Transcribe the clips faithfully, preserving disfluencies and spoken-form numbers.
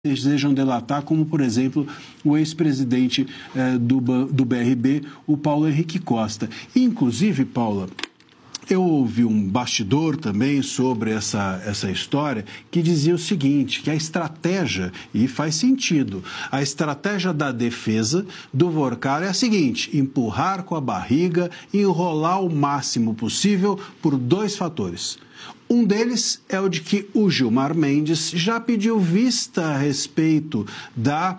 desejam delatar, como, por exemplo, o ex-presidente eh, do, do B R B, o Paulo Henrique Costa. Inclusive, Paula, eu ouvi um bastidor também sobre essa, essa história que dizia o seguinte, que a estratégia, e faz sentido, a estratégia da defesa do Vorcaro é a seguinte, empurrar com a barriga, enrolar o máximo possível por dois fatores. Um deles é o de que o Gilmar Mendes já pediu vista a respeito da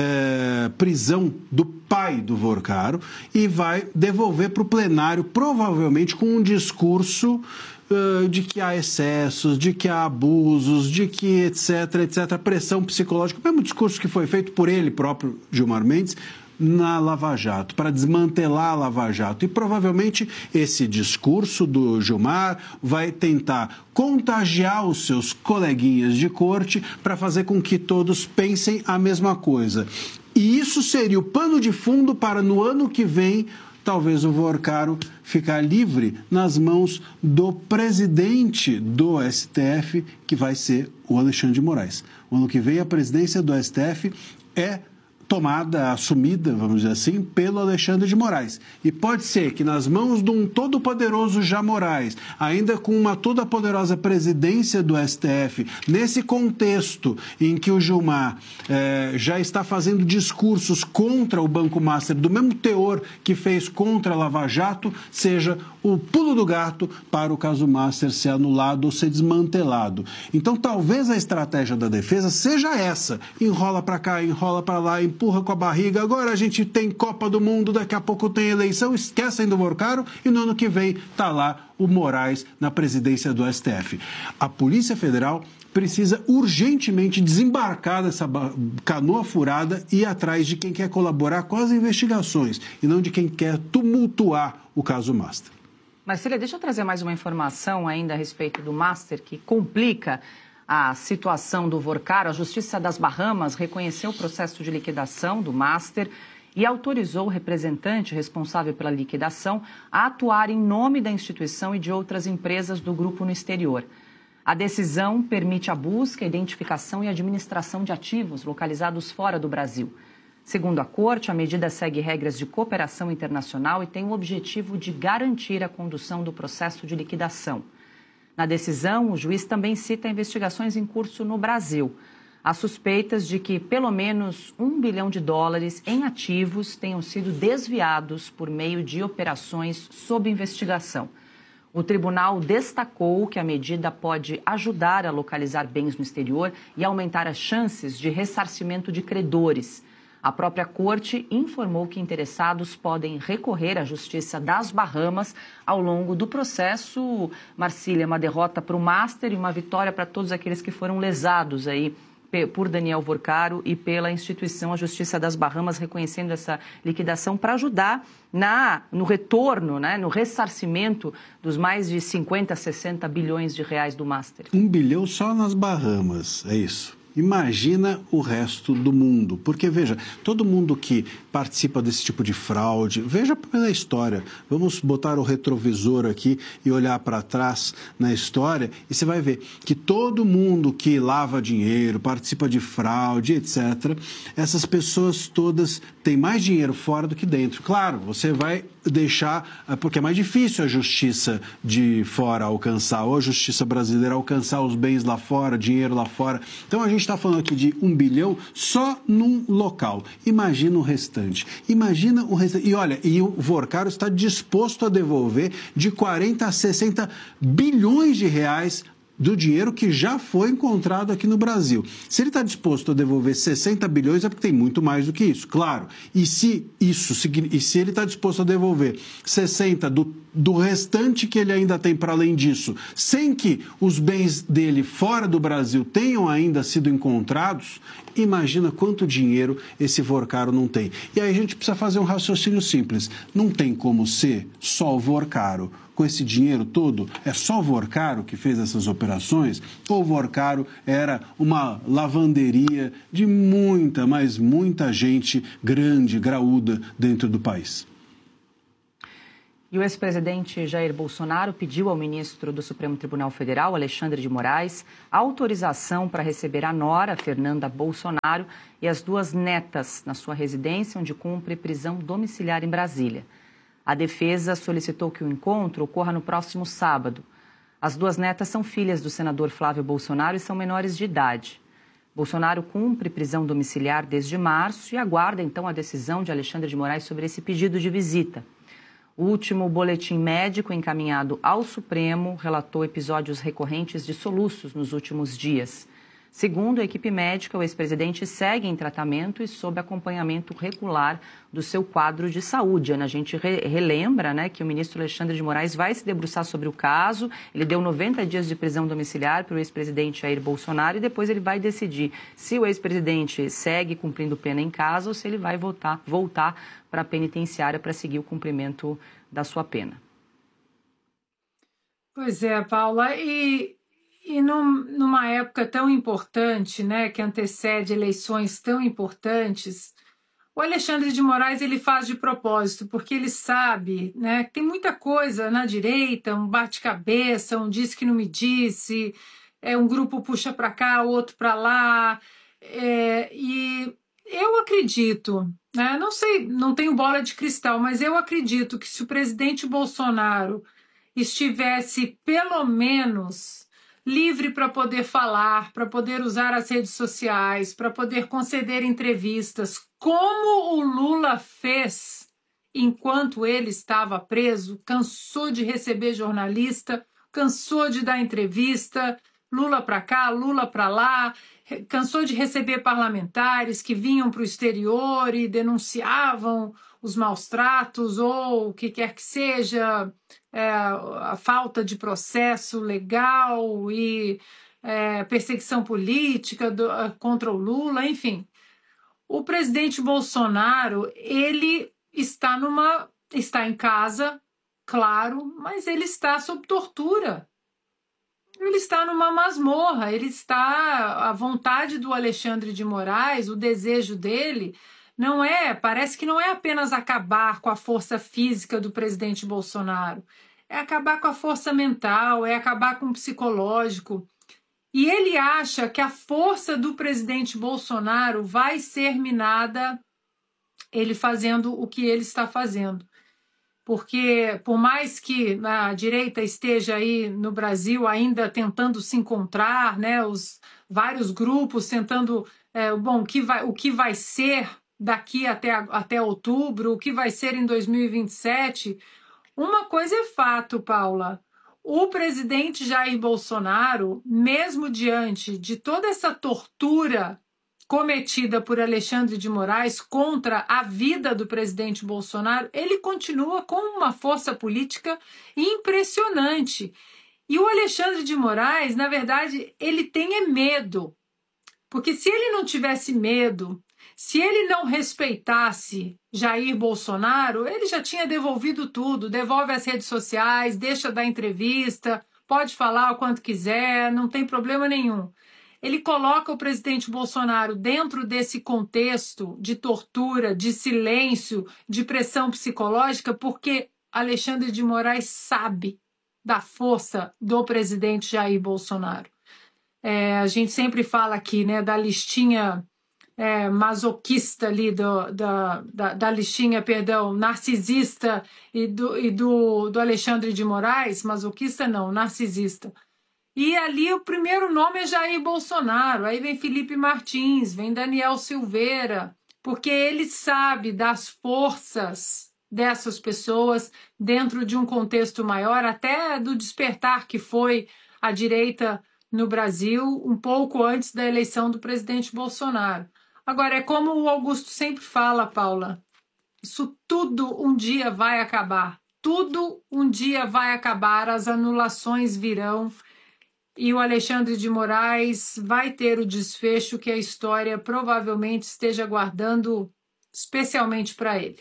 eh, prisão do pai do Vorcaro e vai devolver para o plenário, provavelmente com um discurso uh, de que há excessos, de que há abusos, de que etc, etc, pressão psicológica, o mesmo discurso que foi feito por ele próprio, Gilmar Mendes, na Lava Jato, para desmantelar a Lava Jato. E provavelmente esse discurso do Gilmar vai tentar contagiar os seus coleguinhas de corte para fazer com que todos pensem a mesma coisa. E isso seria o pano de fundo para, no ano que vem, talvez o Vorcaro ficar livre nas mãos do presidente do S T F, que vai ser o Alexandre de Moraes. O ano que vem, a presidência do S T F é tomada, assumida, vamos dizer assim, pelo Alexandre de Moraes. E pode ser que nas mãos de um todo-poderoso já Moraes, ainda com uma toda-poderosa presidência do S T F, nesse contexto em que o Gilmar eh, já está fazendo discursos contra o Banco Master, do mesmo teor que fez contra a Lava Jato, seja o pulo do gato para o caso Master ser anulado ou ser desmantelado. Então, talvez a estratégia da defesa seja essa. Enrola para cá, enrola para lá, empurra com a barriga. Agora a gente tem Copa do Mundo, daqui a pouco tem eleição, esquecem do Vorcaro e no ano que vem está lá o Moraes na presidência do S T F. A Polícia Federal precisa urgentemente desembarcar dessa canoa furada e ir atrás de quem quer colaborar com as investigações e não de quem quer tumultuar o caso Master. Marcília, deixa eu trazer mais uma informação ainda a respeito do Master, que complica a situação do Vorcaro. A Justiça das Bahamas reconheceu o processo de liquidação do Master e autorizou o representante responsável pela liquidação a atuar em nome da instituição e de outras empresas do grupo no exterior. A decisão permite a busca, identificação e administração de ativos localizados fora do Brasil. Segundo a Corte, a medida segue regras de cooperação internacional e tem o objetivo de garantir a condução do processo de liquidação. Na decisão, o juiz também cita investigações em curso no Brasil. Há suspeitas de que pelo menos um bilhão de dólares em ativos tenham sido desviados por meio de operações sob investigação. O tribunal destacou que a medida pode ajudar a localizar bens no exterior e aumentar as chances de ressarcimento de credores. A própria Corte informou que interessados podem recorrer à Justiça das Bahamas ao longo do processo. Marcília, uma derrota para o Master e uma vitória para todos aqueles que foram lesados aí por Daniel Vorcaro e pela instituição, a Justiça das Bahamas, reconhecendo essa liquidação para ajudar na, no retorno, né, no ressarcimento dos mais de cinquenta, sessenta bilhões de reais do Master. Um bilhão só nas Bahamas, é isso. Imagina o resto do mundo, porque, veja, todo mundo que participa desse tipo de fraude, veja pela história, vamos botar o retrovisor aqui e olhar para trás na história e você vai ver que todo mundo que lava dinheiro, participa de fraude, etcétera, essas pessoas todas têm mais dinheiro fora do que dentro. Claro, você vai deixar, porque é mais difícil a justiça de fora alcançar, ou a justiça brasileira alcançar os bens lá fora, dinheiro lá fora. Então a gente está falando aqui de um bilhão só num local. Imagina o restante. Imagina o restante. E olha, e o Vorcaro está disposto a devolver de quarenta a sessenta bilhões de reais do dinheiro que já foi encontrado aqui no Brasil. Se ele está disposto a devolver sessenta bilhões, é porque tem muito mais do que isso, claro. E se isso, e se ele está disposto a devolver sessenta do, do restante que ele ainda tem para além disso, sem que os bens dele fora do Brasil tenham ainda sido encontrados, imagina quanto dinheiro esse Vorcaro não tem. E aí a gente precisa fazer um raciocínio simples. Não tem como ser só o Vorcaro. Com esse dinheiro todo, é só o Vorcaro que fez essas operações? Ou o Vorcaro era uma lavanderia de muita, mas muita gente grande, graúda dentro do país? E o ex-presidente Jair Bolsonaro pediu ao ministro do Supremo Tribunal Federal, Alexandre de Moraes, autorização para receber a nora, Fernanda Bolsonaro, e as duas netas na sua residência, onde cumpre prisão domiciliar em Brasília. A defesa solicitou que o encontro ocorra no próximo sábado. As duas netas são filhas do senador Flávio Bolsonaro e são menores de idade. Bolsonaro cumpre prisão domiciliar desde março e aguarda, então, a decisão de Alexandre de Moraes sobre esse pedido de visita. O último boletim médico encaminhado ao Supremo relatou episódios recorrentes de soluços nos últimos dias. Segundo a equipe médica, o ex-presidente segue em tratamento e sob acompanhamento regular do seu quadro de saúde. Ana, a gente re relembra, né, que o ministro Alexandre de Moraes vai se debruçar sobre o caso. Ele deu noventa dias de prisão domiciliar para o ex-presidente Jair Bolsonaro e depois ele vai decidir se o ex-presidente segue cumprindo pena em casa ou se ele vai voltar, voltar para a penitenciária para seguir o cumprimento da sua pena. Pois é, Paula, e... E num, numa época tão importante, né, que antecede eleições tão importantes, o Alexandre de Moraes ele faz de propósito, porque ele sabe, né, que tem muita coisa na direita, um bate-cabeça, um disse que não me disse, é, um grupo puxa para cá, o outro para lá, é, e eu acredito, né, não sei, não tenho bola de cristal, mas eu acredito que se o presidente Bolsonaro estivesse pelo menos livre para poder falar, para poder usar as redes sociais, para poder conceder entrevistas, como o Lula fez enquanto ele estava preso, cansou de receber jornalista, cansou de dar entrevista, Lula para cá, Lula para lá, cansou de receber parlamentares que vinham para o exterior e denunciavam os maus tratos ou o que quer que seja, é, a falta de processo legal e é, perseguição política do, contra o Lula, enfim. O presidente Bolsonaro, ele está, numa, está em casa, claro, mas ele está sob tortura. Ele está numa masmorra, ele está à vontade do Alexandre de Moraes, o desejo dele não é, parece que não é apenas acabar com a força física do presidente Bolsonaro, é acabar com a força mental, é acabar com o psicológico. E ele acha que a força do presidente Bolsonaro vai ser minada ele fazendo o que ele está fazendo. Porque, por mais que a direita esteja aí no Brasil ainda tentando se encontrar, né, os vários grupos tentando, é, bom, o que vai, o que vai ser daqui até, até outubro, o que vai ser em dois mil e vinte e sete, uma coisa é fato, Paula. O presidente Jair Bolsonaro, mesmo diante de toda essa tortura cometida por Alexandre de Moraes contra a vida do presidente Bolsonaro, ele continua com uma força política impressionante. E o Alexandre de Moraes, na verdade, ele tem medo. Porque se ele não tivesse medo, se ele não respeitasse Jair Bolsonaro, ele já tinha devolvido tudo, devolve as redes sociais, deixa dar entrevista, pode falar o quanto quiser, não tem problema nenhum. Ele coloca o presidente Bolsonaro dentro desse contexto de tortura, de silêncio, de pressão psicológica, porque Alexandre de Moraes sabe da força do presidente Jair Bolsonaro. É, a gente sempre fala aqui, né, da listinha é, masoquista ali, do, da, da, da listinha, perdão, narcisista e, do, e do, do Alexandre de Moraes, masoquista não, narcisista. E ali o primeiro nome é Jair Bolsonaro, aí vem Felipe Martins, vem Daniel Silveira, porque ele sabe das forças dessas pessoas dentro de um contexto maior, até do despertar que foi a direita no Brasil, um pouco antes da eleição do presidente Bolsonaro. Agora, é como o Augusto sempre fala, Paula, isso tudo um dia vai acabar, tudo um dia vai acabar, as anulações virão, e o Alexandre de Moraes vai ter o desfecho que a história provavelmente esteja guardando especialmente para ele.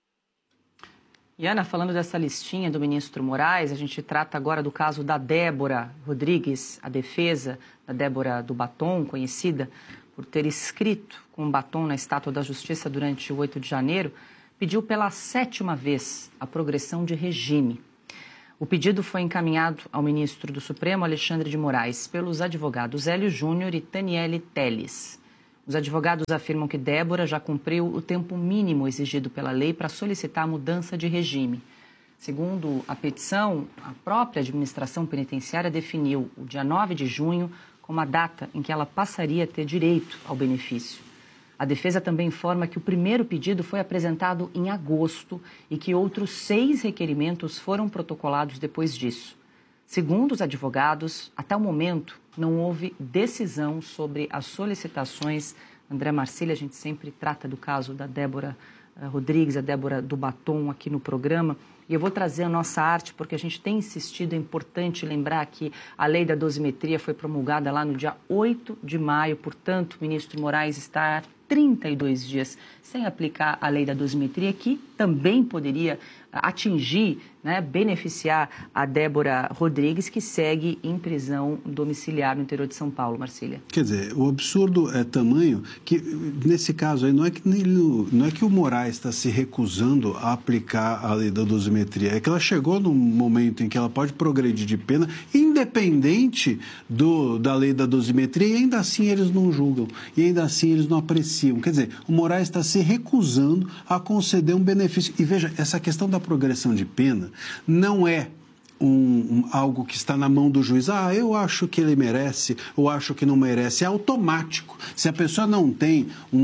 E Ana, falando dessa listinha do ministro Moraes, a gente trata agora do caso da Débora Rodrigues, a defesa da Débora do Batom, conhecida por ter escrito com um batom na Estátua da Justiça durante o oito de janeiro, pediu pela sétima vez a progressão de regime. O pedido foi encaminhado ao ministro do Supremo, Alexandre de Moraes, pelos advogados Hélio Júnior e Taniele Teles. Os advogados afirmam que Débora já cumpriu o tempo mínimo exigido pela lei para solicitar a mudança de regime. Segundo a petição, a própria administração penitenciária definiu o dia nove de junho como a data em que ela passaria a ter direito ao benefício. A defesa também informa que o primeiro pedido foi apresentado em agosto e que outros seis requerimentos foram protocolados depois disso. Segundo os advogados, até o momento não houve decisão sobre as solicitações. André Marcília, a gente sempre trata do caso da Débora Rodrigues, a Débora do Batom aqui no programa. E eu vou trazer a nossa arte, porque a gente tem insistido, é importante lembrar que a lei da dosimetria foi promulgada lá no dia oito de maio, portanto, o ministro Moraes está há trinta e dois dias sem aplicar a lei da dosimetria, que também poderia atingir, né, beneficiar a Débora Rodrigues, que segue em prisão domiciliar no interior de São Paulo. Marcília. Quer dizer, o absurdo é tamanho que, nesse caso aí, não é que, não é que o Moraes está se recusando a aplicar a lei da dosimetria, é que ela chegou num momento em que ela pode progredir de pena, independente do, da lei da dosimetria, e ainda assim eles não julgam, e ainda assim eles não apreciam. Quer dizer, o Moraes está se recusando a conceder um benefício. E veja, essa questão da progressão de pena não é um, um, algo que está na mão do juiz. Ah, eu acho que ele merece, eu acho que não merece. É automático. Se a pessoa não tem um,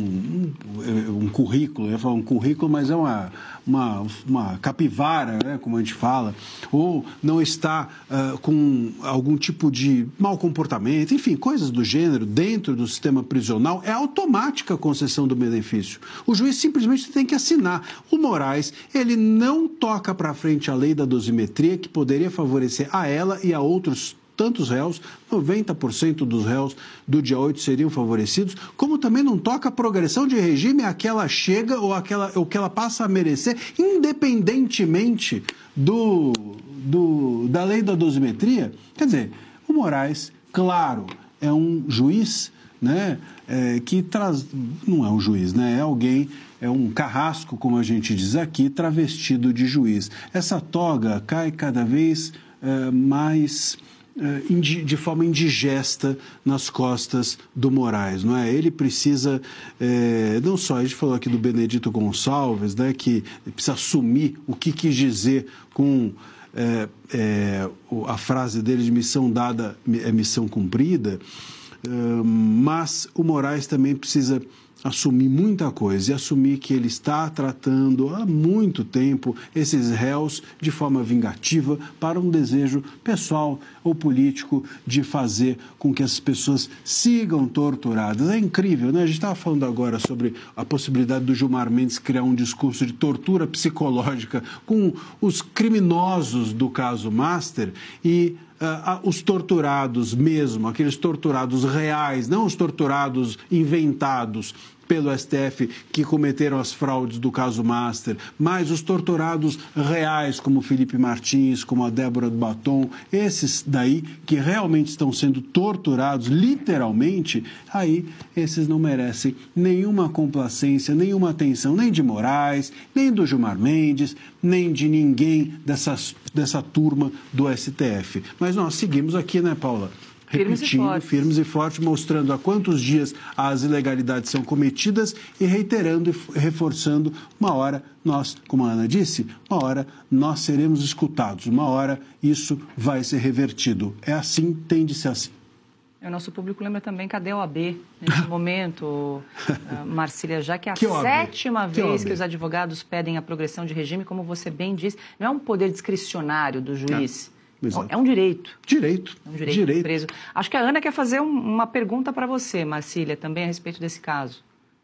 um, um currículo, eu ia falar um currículo, mas é uma, uma, uma capivara, né, como a gente fala, ou não está uh, com algum tipo de mau comportamento, enfim, coisas do gênero, dentro do sistema prisional, é automática a concessão do benefício. O juiz simplesmente tem que assinar. O Moraes, ele não toca para frente a lei da dosimetria, que poderia favorecer a ela e a outros tantos réus, noventa por cento dos réus do dia oito seriam favorecidos, como também não toca a progressão de regime a que ela chega ou, aquela, ou que ela passa a merecer, independentemente do, do, da lei da dosimetria. Quer dizer, o Moraes, claro, é um juiz, né, é, que traz... Não é um juiz, né, é alguém... É um carrasco, como a gente diz aqui, travestido de juiz. Essa toga cai cada vez é, mais é, de forma indigesta nas costas do Moraes, não é? Ele precisa, é, não só, a gente falou aqui do Benedito Gonçalves, né, que precisa assumir o que quis dizer com é, é, a frase dele de missão dada é missão cumprida, é, mas o Moraes também precisa assumir muita coisa e assumir que ele está tratando há muito tempo esses réus de forma vingativa para um desejo pessoal ou político de fazer com que essas pessoas sigam torturadas. É incrível, né? A gente estava falando agora sobre a possibilidade do Gilmar Mendes criar um discurso de tortura psicológica com os criminosos do caso Master e Uh, os torturados mesmo, aqueles torturados reais, não os torturados inventados pelo S T F que cometeram as fraudes do caso Master, mas os torturados reais, como Felipe Martins, como a Débora do Batom, esses daí que realmente estão sendo torturados, literalmente, aí esses não merecem nenhuma complacência, nenhuma atenção, nem de Moraes, nem do Gilmar Mendes, nem de ninguém dessas, dessa turma do S T F. Mas nós seguimos aqui, né, Paula? Repetindo, firmes e, fortes. firmes e fortes, mostrando há quantos dias as ilegalidades são cometidas e reiterando e reforçando, uma hora nós, como a Ana disse, uma hora nós seremos escutados, uma hora isso vai ser revertido. É assim, tem de ser assim. O nosso público lembra também, cadê a O A B nesse momento, Marcília, já que é a que sétima que vez que os advogados pedem a progressão de regime, como você bem disse, não é um poder discricionário do juiz. É. Exato. É um direito. Direito. É um direito, direito. preso. Acho que a Ana quer fazer um, uma pergunta para você, Marcília, também a respeito desse caso.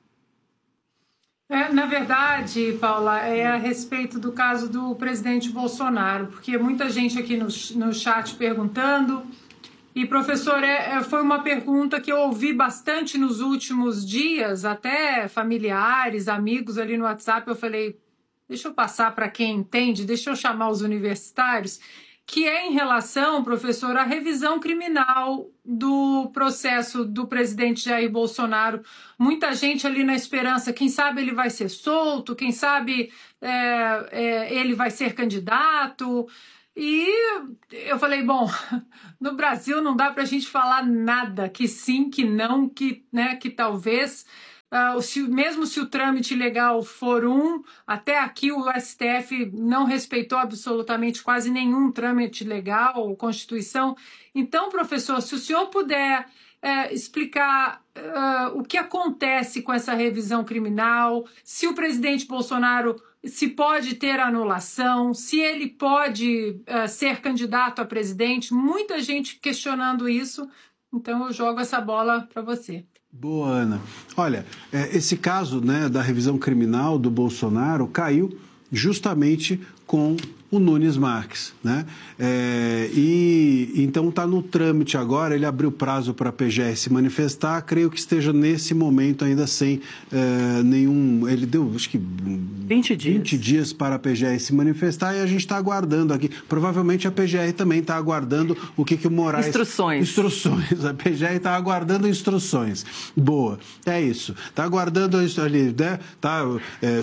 É, na verdade, Paula, é a respeito do caso do presidente Bolsonaro, porque muita gente aqui no, no chat perguntando. E, professor, é, foi uma pergunta que eu ouvi bastante nos últimos dias, até familiares, amigos ali no WhatsApp. Eu falei, deixa eu passar para quem entende, deixa eu chamar os universitários. que é em relação, professor, à revisão criminal do processo do presidente Jair Bolsonaro. Muita gente ali na esperança, quem sabe ele vai ser solto, quem sabe é, é, ele vai ser candidato. E eu falei, bom, no Brasil não dá para a gente falar nada, que sim, que não, que, né, que talvez... Uh, se, mesmo se o trâmite legal for um, até aqui o S T F não respeitou absolutamente quase nenhum trâmite legal ou Constituição. Então, professor, se o senhor puder uh, explicar uh, o que acontece com essa revisão criminal, se o presidente Bolsonaro se pode ter anulação, se ele pode uh, ser candidato a presidente, muita gente questionando isso. Então, eu jogo essa bola para você. Boa, Ana. Olha, esse caso, né, da revisão criminal do Bolsonaro caiu justamente com o Nunes Marques, né? É, e então está no trâmite agora, ele abriu prazo para a P G R se manifestar, creio que esteja nesse momento ainda sem é, nenhum, ele deu acho que vinte dias. vinte dias para a P G R se manifestar e a gente está aguardando aqui, provavelmente a P G R também está aguardando o que que o Moraes... Instruções. Instruções, a P G R está aguardando instruções. Boa, é isso, está aguardando ali, né? Está é,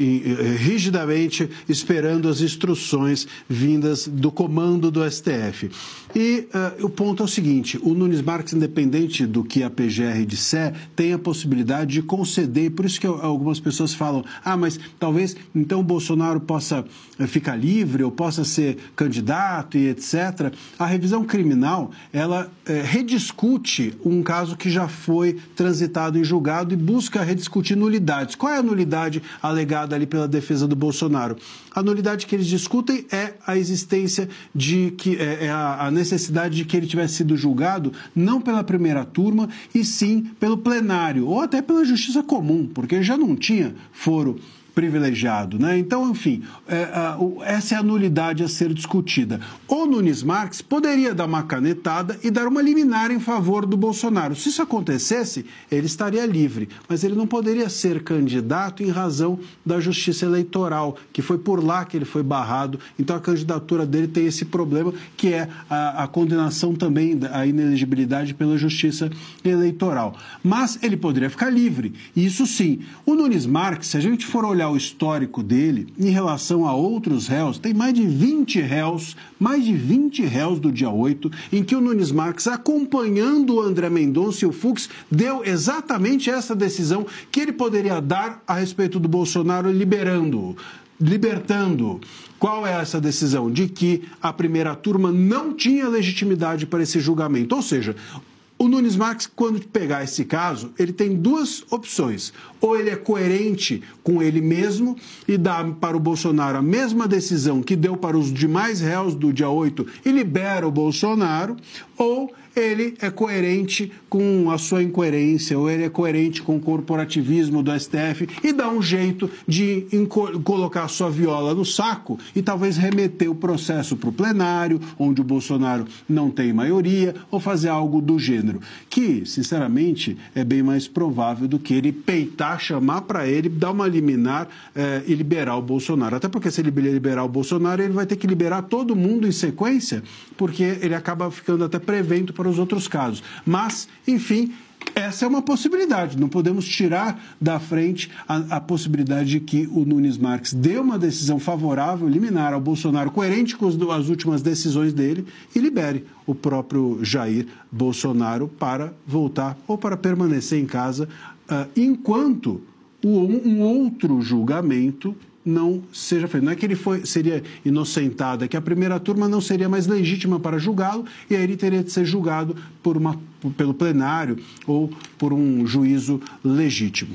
rigidamente esperando as instruções vindas do comando do S T F. E uh, o ponto é o seguinte, o Nunes Marques, independente do que a P G R disser, tem a possibilidade de conceder, por isso que algumas pessoas falam, ah, mas talvez então o Bolsonaro possa uh, ficar livre ou possa ser candidato e etcétera. A revisão criminal, ela uh, rediscute um caso que já foi transitado em julgado e busca rediscutir nulidades. Qual é a nulidade alegada ali pela defesa do Bolsonaro? A nulidade que eles discutem é a existência de que é, é a, a necessidade de que ele tivesse sido julgado não pela primeira turma e sim pelo plenário ou até pela justiça comum, porque ele já não tinha foro privilegiado, né? Então, enfim, é, a, o, essa é a nulidade a ser discutida. O Nunes Marques poderia dar uma canetada e dar uma liminar em favor do Bolsonaro. Se isso acontecesse, ele estaria livre, mas ele não poderia ser candidato em razão da justiça eleitoral, que foi por lá que ele foi barrado. Então, a candidatura dele tem esse problema, que é a, a condenação também, a inelegibilidade pela justiça eleitoral. Mas ele poderia ficar livre, isso sim. O Nunes Marques, se a gente for olhar o histórico dele em relação a outros réus, tem mais de vinte réus, mais de vinte réus do dia oito, em que o Nunes Marques, acompanhando o André Mendonça e o Fux, deu exatamente essa decisão que ele poderia dar a respeito do Bolsonaro, liberando-o, libertando. Qual é essa decisão? De que a primeira turma não tinha legitimidade para esse julgamento, ou seja, o Nunes Marques, quando pegar esse caso, ele tem duas opções. Ou ele é coerente com ele mesmo e dá para o Bolsonaro a mesma decisão que deu para os demais réus do dia oito e libera o Bolsonaro, ou ele é coerente com a sua incoerência, ou ele é coerente com o corporativismo do S T F e dá um jeito de colocar a sua viola no saco e talvez remeter o processo para o plenário, onde o Bolsonaro não tem maioria, ou fazer algo do gênero, que, sinceramente, é bem mais provável do que ele peitar, chamar para ele, dar uma liminar eh, e liberar o Bolsonaro. Até porque se ele liberar o Bolsonaro, ele vai ter que liberar todo mundo em sequência, porque ele acaba ficando até prevento para os outros casos. Mas, enfim, essa é uma possibilidade. Não podemos tirar da frente a, a possibilidade de que o Nunes Marques dê uma decisão favorável, liminar ao Bolsonaro, coerente com as últimas decisões dele, e libere o próprio Jair Bolsonaro para voltar ou para permanecer em casa uh, enquanto o, um outro julgamento não seja feito. Não é que ele foi, seria inocentado, é que a primeira turma não seria mais legítima para julgá-lo e aí ele teria de ser julgado por uma, pelo plenário ou por um juízo legítimo.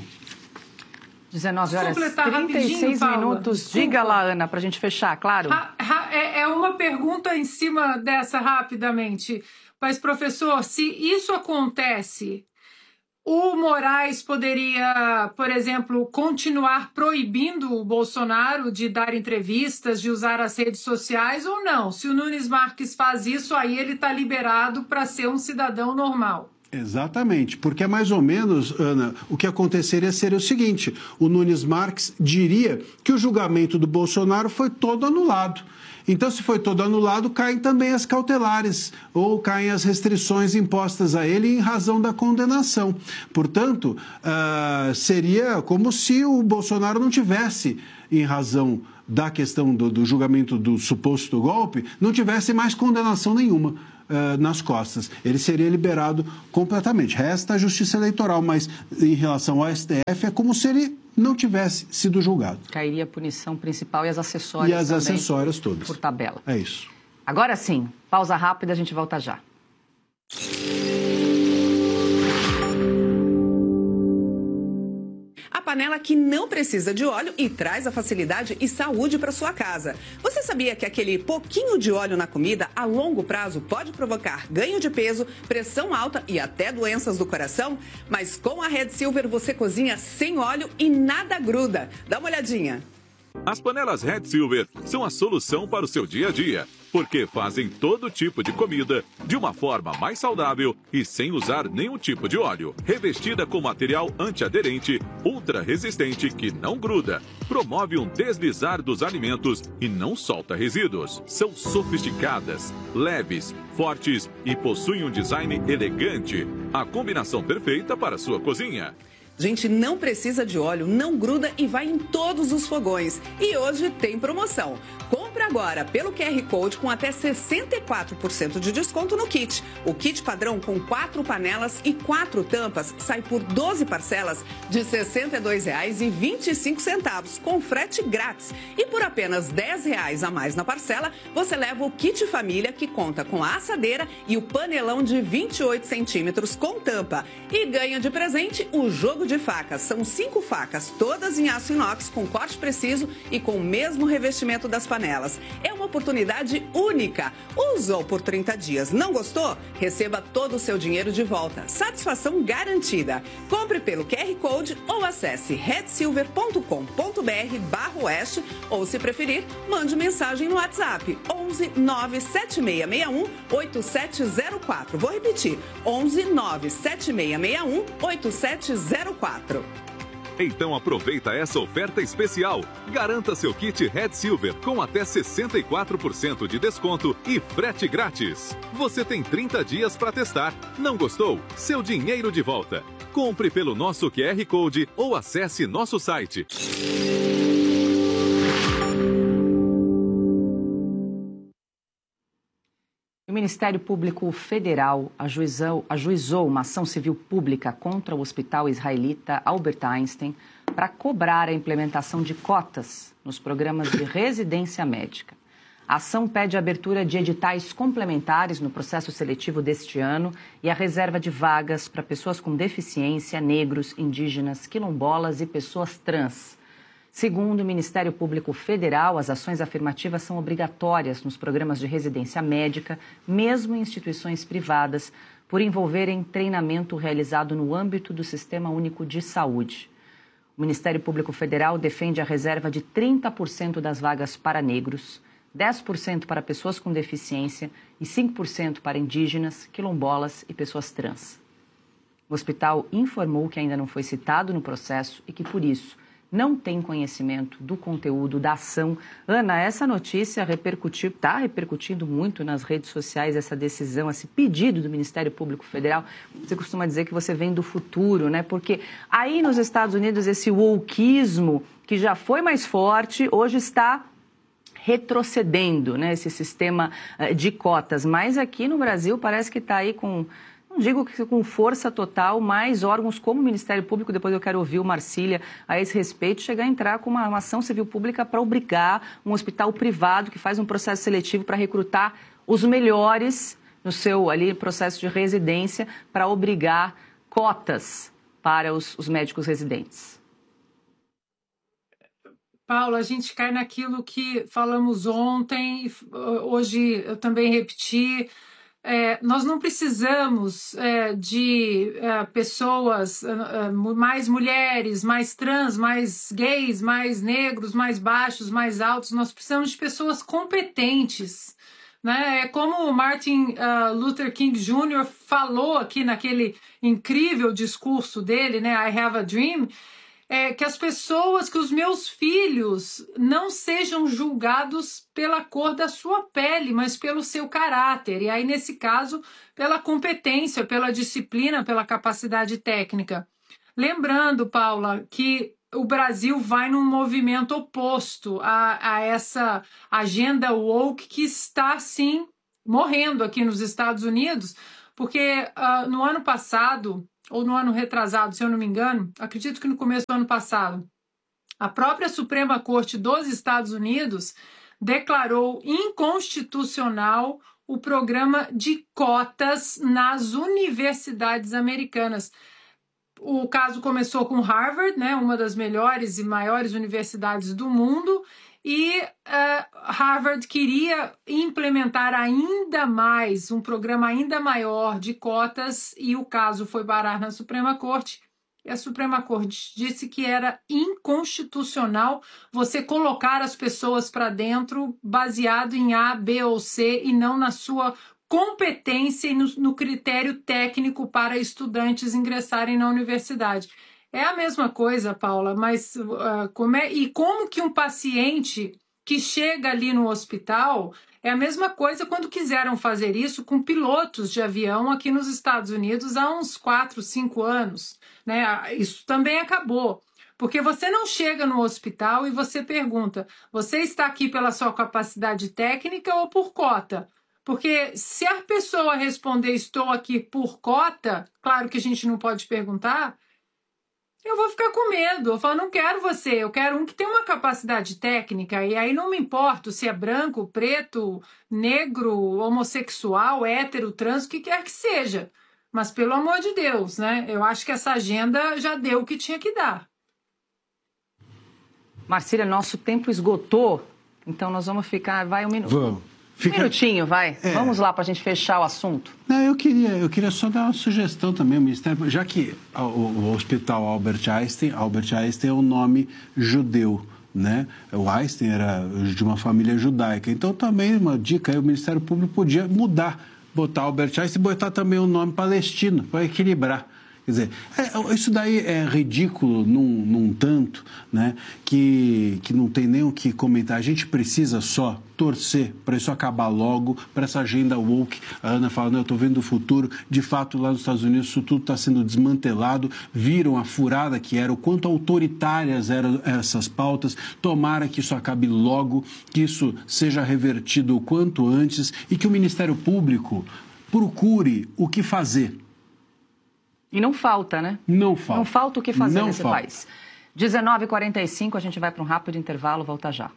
dezenove horas e trinta e seis minutos. Diga lá, Ana, para a gente fechar, claro. É uma pergunta em cima dessa rapidamente. Mas, professor, se isso acontece... O Moraes poderia, por exemplo, continuar proibindo o Bolsonaro de dar entrevistas, de usar as redes sociais ou não? Se o Nunes Marques faz isso, aí ele está liberado para ser um cidadão normal. Exatamente, porque é mais ou menos, Ana, o que aconteceria seria o seguinte, o Nunes Marques diria que o julgamento do Bolsonaro foi todo anulado. Então, se foi todo anulado, caem também as cautelares ou caem as restrições impostas a ele em razão da condenação. Portanto, uh, seria como se o Bolsonaro não tivesse, em razão da questão do, do julgamento do suposto golpe, não tivesse mais condenação nenhuma uh, nas costas. Ele seria liberado completamente. Resta a Justiça Eleitoral, mas em relação ao S T F é como se ele não tivesse sido julgado. Cairia a punição principal e as acessórias E as também, acessórias todas. por tabela. É isso. Agora sim, pausa rápida, a gente volta já. A panela que não precisa de óleo e traz a facilidade e saúde para sua casa. Você sabia que aquele pouquinho de óleo na comida, a longo prazo, pode provocar ganho de peso, pressão alta e até doenças do coração? Mas com a Red Silver você cozinha sem óleo e nada gruda. Dá uma olhadinha. As panelas Red Silver são a solução para o seu dia a dia, porque fazem todo tipo de comida de uma forma mais saudável e sem usar nenhum tipo de óleo. Revestida com material antiaderente, ultra resistente que não gruda, promove um deslizar dos alimentos e não solta resíduos. São sofisticadas, leves, fortes e possuem um design elegante. A combinação perfeita para a sua cozinha. Gente, não precisa de óleo, não gruda e vai em todos os fogões. E hoje tem promoção. Compre agora pelo Q R Code com até sessenta e quatro por cento de desconto no kit. O kit padrão com quatro panelas e quatro tampas sai por doze parcelas de sessenta e dois reais e vinte e cinco centavos, com frete grátis. E por apenas dez reais a mais na parcela, você leva o kit família que conta com a assadeira e o panelão de vinte e oito centímetros com tampa. E ganha de presente o jogo de facas. São cinco facas, todas em aço inox, com corte preciso e com o mesmo revestimento das panelas. É uma oportunidade única. Usou por trinta dias, não gostou? Receba todo o seu dinheiro de volta. Satisfação garantida. Compre pelo Q R Code ou acesse red silver ponto com ponto br barra oeste ou, se preferir, mande mensagem no WhatsApp onze nove sete seis seis um oito sete zero quatro. Vou repetir, onze nove sete seis seis um oito sete zero quatro. Então aproveita essa oferta especial. Garanta seu kit Red Silver com até sessenta e quatro por cento de desconto e frete grátis. Você tem trinta dias para testar. Não gostou? Seu dinheiro de volta. Compre pelo nosso Q R Code ou acesse nosso site. O Ministério Público Federal ajuizou, ajuizou uma ação civil pública contra o hospital israelita Albert Einstein para cobrar a implementação de cotas nos programas de residência médica. A ação pede a abertura de editais complementares no processo seletivo deste ano e a reserva de vagas para pessoas com deficiência, negros, indígenas, quilombolas e pessoas trans. Segundo o Ministério Público Federal, as ações afirmativas são obrigatórias nos programas de residência médica, mesmo em instituições privadas, por envolverem treinamento realizado no âmbito do Sistema Único de Saúde. O Ministério Público Federal defende a reserva de trinta por cento das vagas para negros, dez por cento para pessoas com deficiência e cinco por cento para indígenas, quilombolas e pessoas trans. O hospital informou que ainda não foi citado no processo e que, por isso, não tem conhecimento do conteúdo da ação. Ana, essa notícia repercutiu, está repercutindo muito nas redes sociais, essa decisão, esse pedido do Ministério Público Federal. Você costuma dizer que você vem do futuro, né? Porque aí nos Estados Unidos esse wokeismo, que já foi mais forte, hoje está retrocedendo, né? Esse sistema de cotas. Mas aqui no Brasil parece que está aí com... Não digo que com força total, mas órgãos como o Ministério Público, depois eu quero ouvir o Marcília a esse respeito, chegar a entrar com uma, uma ação civil pública para obrigar um hospital privado que faz um processo seletivo para recrutar os melhores no seu ali, processo de residência, para obrigar cotas para os, os médicos residentes. Paulo, a gente cai naquilo que falamos ontem, hoje eu também repeti. É, nós não precisamos é, de é, pessoas, é, mais mulheres, mais trans, mais gays, mais negros, mais baixos, mais altos. Nós precisamos de pessoas competentes, né? É como o Martin uh, Luther King Júnior falou aqui naquele incrível discurso dele, né? I Have a Dream. é, que as pessoas, que os meus filhos não sejam julgados pela cor da sua pele, mas pelo seu caráter. E aí, nesse caso, pela competência, pela disciplina, pela capacidade técnica. Lembrando, Paula, que o Brasil vai num movimento oposto a, a essa agenda woke que está, sim, morrendo aqui nos Estados Unidos, porque uh, no ano passado, ou no ano retrasado, se eu não me engano, acredito que no começo do ano passado, a própria Suprema Corte dos Estados Unidos declarou inconstitucional o programa de cotas nas universidades americanas. O caso começou com Harvard, né, uma das melhores e maiores universidades do mundo, e uh, Harvard queria implementar ainda mais, um programa ainda maior de cotas, e o caso foi parar na Suprema Corte. E a Suprema Corte disse que era inconstitucional você colocar as pessoas para dentro baseado em A, B ou C e não na sua competência e no, no critério técnico para estudantes ingressarem na universidade. É a mesma coisa, Paula, mas uh, como é, e como que um paciente que chega ali no hospital, é a mesma coisa quando quiseram fazer isso com pilotos de avião aqui nos Estados Unidos há uns quatro, cinco anos, né? Isso também acabou. Porque você não chega no hospital e você pergunta, você está aqui pela sua capacidade técnica ou por cota? Porque se a pessoa responder estou aqui por cota, claro que a gente não pode perguntar, eu vou ficar com medo. Eu falo, não quero você, eu quero um que tem uma capacidade técnica, e aí não me importo se é branco, preto, negro, homossexual, hétero, trans, o que quer que seja. Mas, pelo amor de Deus, né? Eu acho que essa agenda já deu o que tinha que dar. Marcília, nosso tempo esgotou, então nós vamos ficar, vai um minuto. Vamos. Fica... Um minutinho, vai. É. Vamos lá para a gente fechar o assunto. Não, eu queria, eu queria só dar uma sugestão também ao Ministério, já que o, o Hospital Albert Einstein, Albert Einstein é um nome judeu, né? O Einstein era de uma família judaica. Então, também uma dica aí, o Ministério Público podia mudar, botar Albert Einstein e botar também o nome palestino, para equilibrar. Quer dizer, é, isso daí é ridículo num, num tanto, né, que, que não tem nem o que comentar. A gente precisa só torcer para isso acabar logo, para essa agenda woke. A Ana fala, não, eu estou vendo o futuro. De fato, lá nos Estados Unidos, isso tudo está sendo desmantelado. Viram a furada que era, o quanto autoritárias eram essas pautas. Tomara que isso acabe logo, que isso seja revertido o quanto antes e que o Ministério Público procure o que fazer. E não falta, né? Não falta. Não falta o que fazer não nesse falta. país. dezenove e quarenta e cinco, a gente vai para um rápido intervalo, volta já.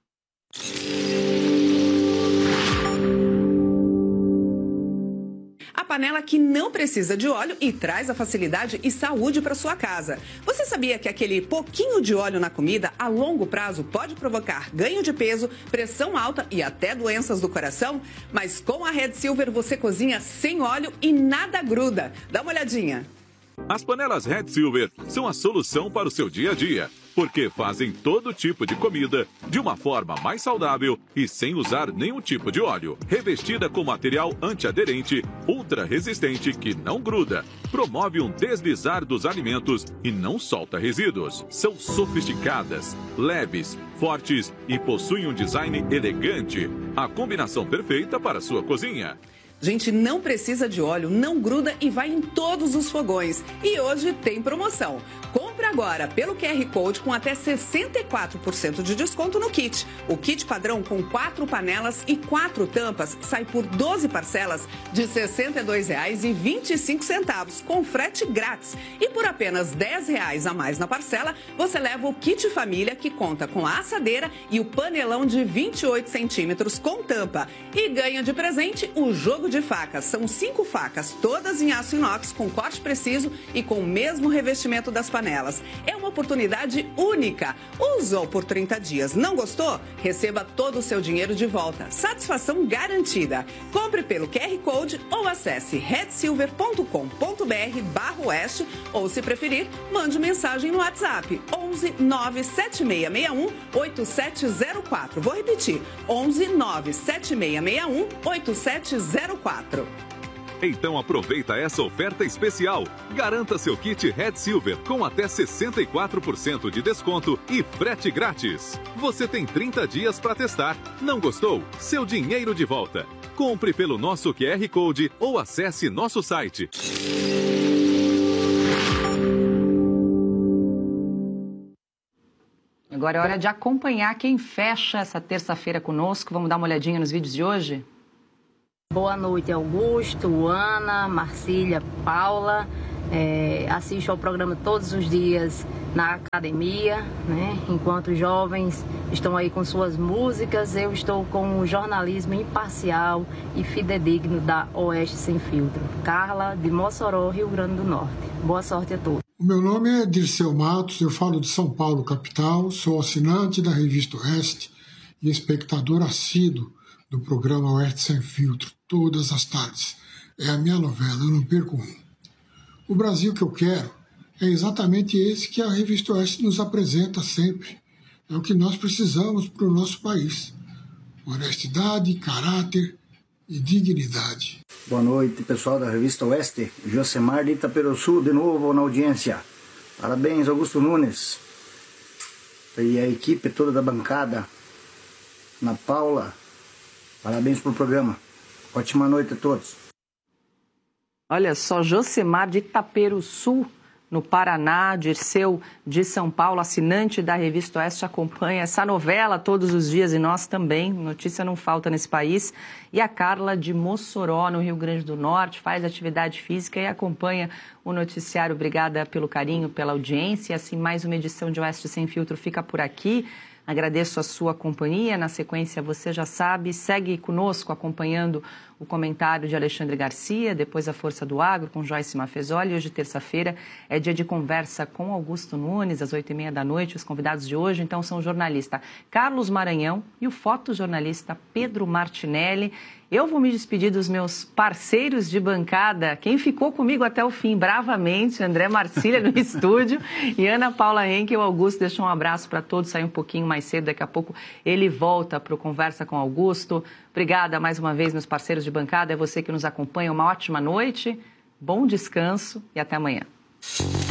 A panela que não precisa de óleo e traz a facilidade e saúde para sua casa. Você sabia que aquele pouquinho de óleo na comida, a longo prazo, pode provocar ganho de peso, pressão alta e até doenças do coração? Mas com a Red Silver você cozinha sem óleo e nada gruda. Dá uma olhadinha. As panelas Red Silver são a solução para o seu dia a dia, porque fazem todo tipo de comida de uma forma mais saudável e sem usar nenhum tipo de óleo. Revestida com material antiaderente, ultra resistente que não gruda, promove um deslizar dos alimentos e não solta resíduos. São sofisticadas, leves, fortes e possuem um design elegante. A combinação perfeita para a sua cozinha. Gente, não precisa de óleo, não gruda e vai em todos os fogões. E hoje tem promoção. Compre agora pelo Q R Code com até sessenta e quatro por cento de desconto no kit. O kit padrão com quatro panelas e quatro tampas sai por doze parcelas de sessenta e dois reais e vinte e cinco centavos, com frete grátis. E por apenas dez reais a mais na parcela, você leva o kit família, que conta com a assadeira e o panelão de vinte e oito centímetros com tampa. E ganha de presente o jogo de facas. São cinco facas, todas em aço inox, com corte preciso e com o mesmo revestimento das panelas. É uma oportunidade única. Usou por trinta dias, não gostou? Receba todo o seu dinheiro de volta. Satisfação garantida. Compre pelo Q R Code ou acesse red silver ponto com ponto br barra oeste, ou, se preferir, mande mensagem no WhatsApp onze nove sete seis seis um oito sete zero quatro. Vou repetir, onze nove sete seis seis um oito sete zero quatro. Então aproveita essa oferta especial. Garanta seu kit Red Silver com até sessenta e quatro por cento de desconto e frete grátis. Você tem trinta dias para testar. Não gostou? Seu dinheiro de volta. Compre pelo nosso Q R Code ou acesse nosso site. Agora é hora de acompanhar quem fecha essa terça-feira conosco. Vamos dar uma olhadinha nos vídeos de hoje? Boa noite, Augusto, Ana, Marcília, Paula. É, assisto ao programa todos os dias na academia, né? Enquanto os jovens estão aí com suas músicas, eu estou com o jornalismo imparcial e fidedigno da Oeste Sem Filtro. Carla, de Mossoró, Rio Grande do Norte. Boa sorte a todos. O meu nome é Dirceu Matos, eu falo de São Paulo, capital, sou assinante da revista Oeste e espectador assíduo do programa Oeste Sem Filtro, todas as tardes. É a minha novela, eu não perco um. O Brasil que eu quero é exatamente esse que a revista Oeste nos apresenta sempre. É o que nós precisamos para o nosso país. Honestidade, caráter e dignidade. Boa noite, pessoal da revista Oeste. Josemar de Itaperuçu, de novo na audiência. Parabéns, Augusto Nunes. E a equipe toda da bancada. Ana Paula, parabéns pelo programa. Ótima noite a todos. Olha só, Josemar de Itaperuçu, no Paraná, Dirceu de São Paulo, assinante da revista Oeste, acompanha essa novela todos os dias e nós também. Notícia não falta nesse país. E a Carla de Mossoró, no Rio Grande do Norte, faz atividade física e acompanha o noticiário. Obrigada pelo carinho, pela audiência. Assim, mais uma edição de Oeste Sem Filtro fica por aqui. Agradeço a sua companhia. Na sequência, você já sabe, segue conosco acompanhando o comentário de Alexandre Garcia, depois a Força do Agro com Joyce Mafezoli. Hoje, terça-feira, é dia de conversa com Augusto Nunes, às oito e meia da noite. Os convidados de hoje, então, são o jornalista Carlos Maranhão e o fotojornalista Pedro Martinelli. Eu vou me despedir dos meus parceiros de bancada, quem ficou comigo até o fim, bravamente, André Marcília no estúdio e Ana Paula Henkel. O Augusto deixou um abraço para todos, saiu um pouquinho mais cedo, daqui a pouco ele volta para o Conversa com Augusto. Obrigada mais uma vez, meus parceiros de bancada, é você que nos acompanha, uma ótima noite, bom descanso e até amanhã.